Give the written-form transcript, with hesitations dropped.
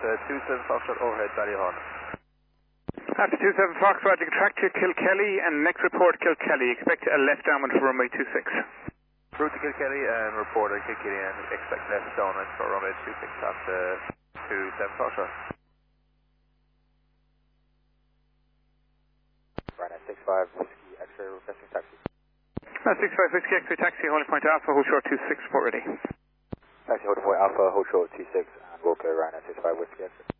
27 Foxtrot overhead Valley Horn. After 27 Fox, Roger, track to Kilkelly and next report Kilkelly. Expect a left downwind for runway 26. Route to Kilkelly and report at Kilkelly and expect left downwind for runway 26 after 27 Foxtrot. Ryanair 65 Whiskey X-ray requesting taxi. 65 Whiskey X-ray taxi, holding point Alpha, hold short 26, report ready. Taxi holding point Alpha, hold short 26 and we'll go Ryanair 65 Whiskey X-ray.